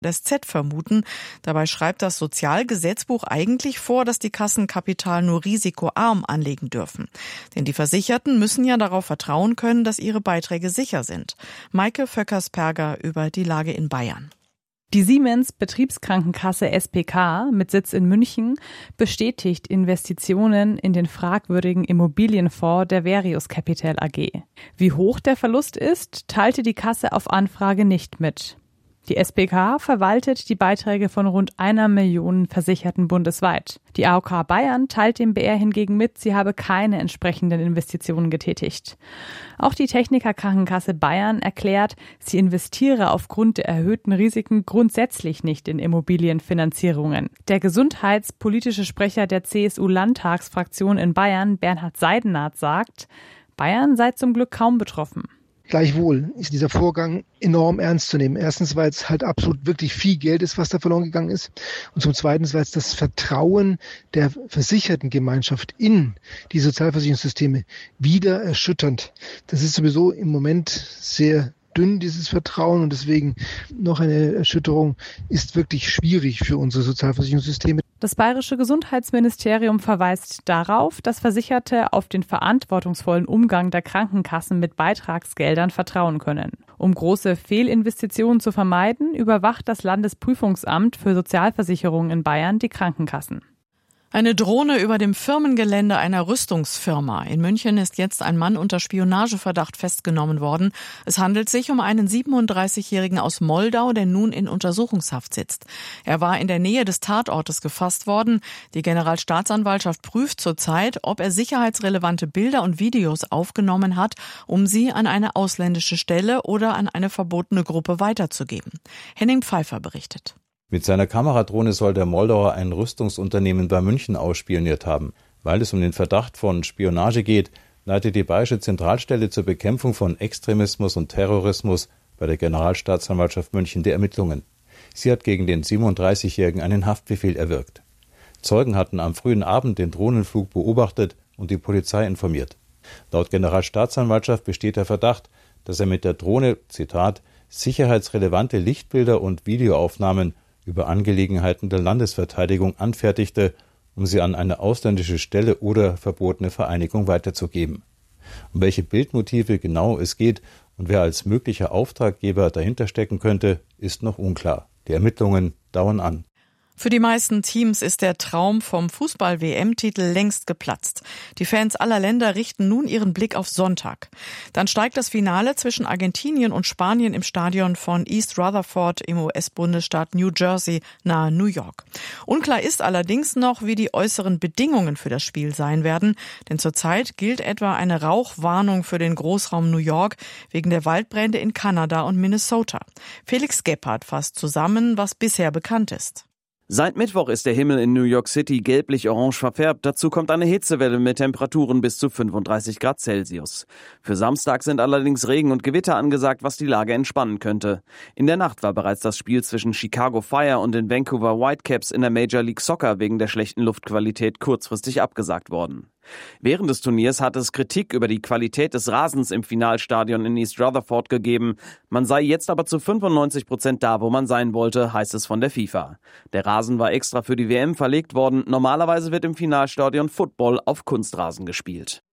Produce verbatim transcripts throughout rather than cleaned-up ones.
S Z vermuten. Dabei schreibt das Sozialgesetzbuch eigentlich vor, dass die Kassen Kapital nur risikoarm anlegen dürfen. Denn die Versicherten müssen ja darauf vertrauen können, dass ihre Beiträge sicher sind. Maike Vöckers-Perger über die Lage in Bayern. Die Siemens Betriebskrankenkasse S P K mit Sitz in München bestätigt Investitionen in den fragwürdigen Immobilienfonds der Verius Capital A G. Wie hoch der Verlust ist, teilte die Kasse auf Anfrage nicht mit. Die S P K verwaltet die Beiträge von rund einer Million Versicherten bundesweit. Die A O K Bayern teilt dem B R hingegen mit, sie habe keine entsprechenden Investitionen getätigt. Auch die Techniker Krankenkasse Bayern erklärt, sie investiere aufgrund der erhöhten Risiken grundsätzlich nicht in Immobilienfinanzierungen. Der gesundheitspolitische Sprecher der C S U-Landtagsfraktion in Bayern, Bernhard Seidenath, sagt, Bayern sei zum Glück kaum betroffen. Gleichwohl ist dieser Vorgang enorm ernst zu nehmen. Erstens, weil es halt absolut wirklich viel Geld ist, was da verloren gegangen ist. Und zum Zweiten, weil es das Vertrauen der Versichertengemeinschaft in die Sozialversicherungssysteme wieder erschütternd. Das ist sowieso im Moment sehr dünn, dieses Vertrauen. Und deswegen noch eine Erschütterung ist wirklich schwierig für unsere Sozialversicherungssysteme. Das bayerische Gesundheitsministerium verweist darauf, dass Versicherte auf den verantwortungsvollen Umgang der Krankenkassen mit Beitragsgeldern vertrauen können. Um große Fehlinvestitionen zu vermeiden, überwacht das Landesprüfungsamt für Sozialversicherungen in Bayern die Krankenkassen. Eine Drohne über dem Firmengelände einer Rüstungsfirma. In München ist jetzt ein Mann unter Spionageverdacht festgenommen worden. Es handelt sich um einen siebenunddreißigjährigen aus Moldau, der nun in Untersuchungshaft sitzt. Er war in der Nähe des Tatortes gefasst worden. Die Generalstaatsanwaltschaft prüft zurzeit, ob er sicherheitsrelevante Bilder und Videos aufgenommen hat, um sie an eine ausländische Stelle oder an eine verbotene Gruppe weiterzugeben. Henning Pfeiffer berichtet. Mit seiner Kameradrohne soll der Moldauer ein Rüstungsunternehmen bei München ausspioniert haben. Weil es um den Verdacht von Spionage geht, leitet die Bayerische Zentralstelle zur Bekämpfung von Extremismus und Terrorismus bei der Generalstaatsanwaltschaft München die Ermittlungen. Sie hat gegen den siebenunddreißigjährigen einen Haftbefehl erwirkt. Zeugen hatten am frühen Abend den Drohnenflug beobachtet und die Polizei informiert. Laut Generalstaatsanwaltschaft besteht der Verdacht, dass er mit der Drohne, Zitat, sicherheitsrelevante Lichtbilder und Videoaufnahmen über Angelegenheiten der Landesverteidigung anfertigte, um sie an eine ausländische Stelle oder verbotene Vereinigung weiterzugeben. Um welche Bildmotive genau es geht und wer als möglicher Auftraggeber dahinter stecken könnte, ist noch unklar. Die Ermittlungen dauern an. Für die meisten Teams ist der Traum vom Fußball-W M-Titel längst geplatzt. Die Fans aller Länder richten nun ihren Blick auf Sonntag. Dann steigt das Finale zwischen Argentinien und Spanien im Stadion von East Rutherford im U S-Bundesstaat New Jersey nahe New York. Unklar ist allerdings noch, wie die äußeren Bedingungen für das Spiel sein werden, denn zurzeit gilt etwa eine Rauchwarnung für den Großraum New York wegen der Waldbrände in Kanada und Minnesota. Felix Gebhardt fasst zusammen, was bisher bekannt ist. Seit Mittwoch ist der Himmel in New York City gelblich-orange verfärbt. Dazu kommt eine Hitzewelle mit Temperaturen bis zu fünfunddreißig Grad Celsius. Für Samstag sind allerdings Regen und Gewitter angesagt, was die Lage entspannen könnte. In der Nacht war bereits das Spiel zwischen Chicago Fire und den Vancouver Whitecaps in der Major League Soccer wegen der schlechten Luftqualität kurzfristig abgesagt worden. Während des Turniers hat es Kritik über die Qualität des Rasens im Finalstadion in East Rutherford gegeben. Man sei jetzt aber zu fünfundneunzig Prozent da, wo man sein wollte, heißt es von der FIFA. Der Rasen war extra für die W M verlegt worden. Normalerweise wird im Finalstadion Football auf Kunstrasen gespielt.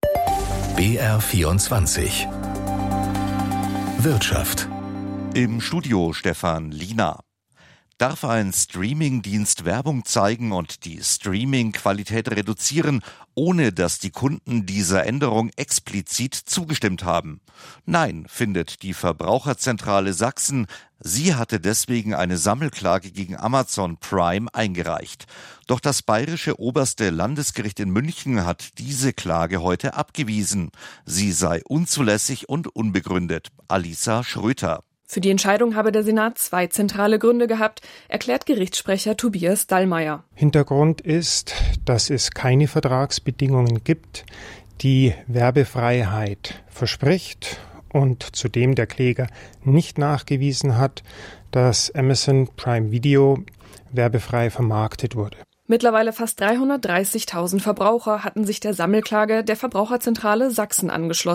B R vierundzwanzig Wirtschaft. Im Studio Stefan Liener. Darf ein Streamingdienst Werbung zeigen und die Streaming-Qualität reduzieren, ohne dass die Kunden dieser Änderung explizit zugestimmt haben? Nein, findet die Verbraucherzentrale Sachsen. Sie hatte deswegen eine Sammelklage gegen Amazon Prime eingereicht. Doch das bayerische oberste Landesgericht in München hat diese Klage heute abgewiesen. Sie sei unzulässig und unbegründet. Alisa Schröter. Für die Entscheidung habe der Senat zwei zentrale Gründe gehabt, erklärt Gerichtssprecher Tobias Dallmayr. Hintergrund ist, dass es keine Vertragsbedingungen gibt, die Werbefreiheit verspricht und zudem der Kläger nicht nachgewiesen hat, dass Amazon Prime Video werbefrei vermarktet wurde. Mittlerweile fast dreihundertdreißigtausend Verbraucher hatten sich der Sammelklage der Verbraucherzentrale Sachsen angeschlossen.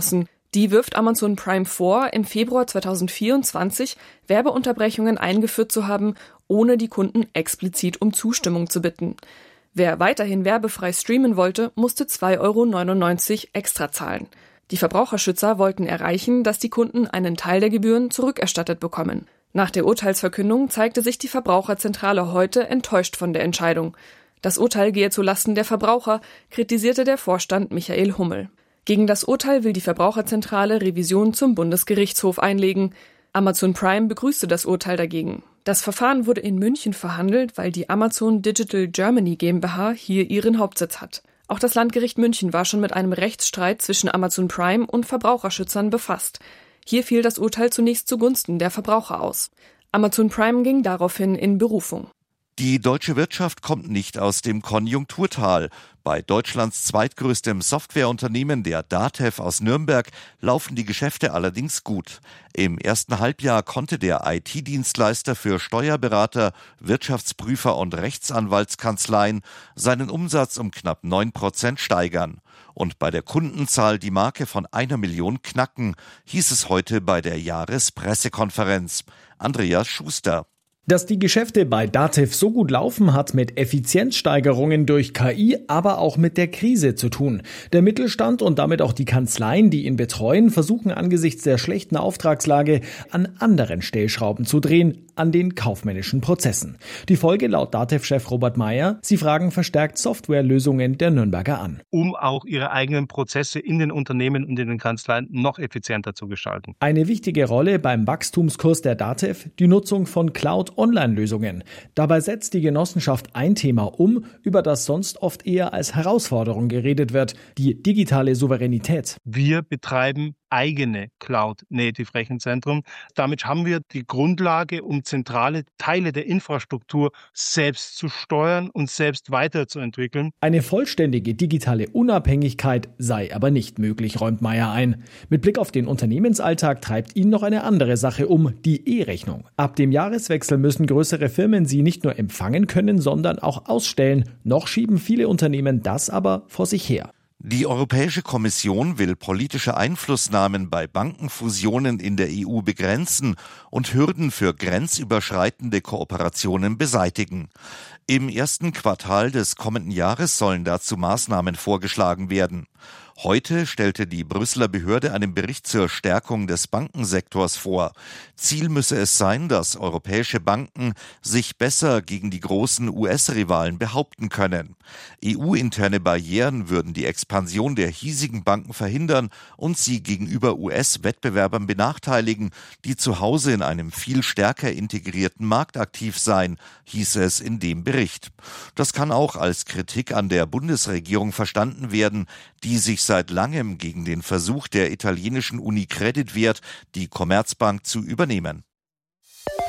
Die wirft Amazon Prime vor, im Februar zweitausendvierundzwanzig Werbeunterbrechungen eingeführt zu haben, ohne die Kunden explizit um Zustimmung zu bitten. Wer weiterhin werbefrei streamen wollte, musste zwei Euro neunundneunzig extra zahlen. Die Verbraucherschützer wollten erreichen, dass die Kunden einen Teil der Gebühren zurückerstattet bekommen. Nach der Urteilsverkündung zeigte sich die Verbraucherzentrale heute enttäuscht von der Entscheidung. Das Urteil gehe zulasten der Verbraucher, kritisierte der Vorstand Michael Hummel. Gegen das Urteil will die Verbraucherzentrale Revision zum Bundesgerichtshof einlegen. Amazon Prime begrüßte das Urteil dagegen. Das Verfahren wurde in München verhandelt, weil die Amazon Digital Germany GmbH hier ihren Hauptsitz hat. Auch das Landgericht München war schon mit einem Rechtsstreit zwischen Amazon Prime und Verbraucherschützern befasst. Hier fiel das Urteil zunächst zugunsten der Verbraucher aus. Amazon Prime ging daraufhin in Berufung. Die deutsche Wirtschaft kommt nicht aus dem Konjunkturtal. Bei Deutschlands zweitgrößtem Softwareunternehmen, der DATEV aus Nürnberg, laufen die Geschäfte allerdings gut. Im ersten Halbjahr konnte der I T-Dienstleister für Steuerberater, Wirtschaftsprüfer und Rechtsanwaltskanzleien seinen Umsatz um knapp neun Prozent steigern. Und bei der Kundenzahl die Marke von einer Million knacken, hieß es heute bei der Jahrespressekonferenz. Andreas Schuster. Dass die Geschäfte bei DATEV so gut laufen, hat mit Effizienzsteigerungen durch K I, aber auch mit der Krise zu tun. Der Mittelstand und damit auch die Kanzleien, die ihn betreuen, versuchen angesichts der schlechten Auftragslage an anderen Stellschrauben zu drehen, an den kaufmännischen Prozessen. Die Folge laut DATEV-Chef Robert Meyer: Sie fragen verstärkt Softwarelösungen der Nürnberger an, um auch ihre eigenen Prozesse in den Unternehmen und in den Kanzleien noch effizienter zu gestalten. Eine wichtige Rolle beim Wachstumskurs der DATEV die Nutzung von Cloud-Online-Lösungen. Dabei setzt die Genossenschaft ein Thema um, über das sonst oft eher als Herausforderung geredet wird: die digitale Souveränität. Wir betreiben eigene Cloud-Native-Rechenzentren. Damit haben wir die Grundlage, um zentrale Teile der Infrastruktur selbst zu steuern und selbst weiterzuentwickeln. Eine vollständige digitale Unabhängigkeit sei aber nicht möglich, räumt Meyer ein. Mit Blick auf den Unternehmensalltag treibt ihn noch eine andere Sache um: die E-Rechnung. Ab dem Jahreswechsel müssen größere Firmen sie nicht nur empfangen können, sondern auch ausstellen. Noch schieben viele Unternehmen das aber vor sich her. Die Europäische Kommission will politische Einflussnahmen bei Bankenfusionen in der E U begrenzen und Hürden für grenzüberschreitende Kooperationen beseitigen. Im ersten Quartal des kommenden Jahres sollen dazu Maßnahmen vorgeschlagen werden. Heute stellte die Brüsseler Behörde einen Bericht zur Stärkung des Bankensektors vor. Ziel müsse es sein, dass europäische Banken sich besser gegen die großen U S-Rivalen behaupten können. E U-interne Barrieren würden die Expansion der hiesigen Banken verhindern und sie gegenüber U S-Wettbewerbern benachteiligen, die zu Hause in einem viel stärker integrierten Markt aktiv seien, hieß es in dem Bericht. Das kann auch als Kritik an der Bundesregierung verstanden werden, die sich seit langem gegen den Versuch der italienischen Unicredit wehrt, die Commerzbank zu übernehmen.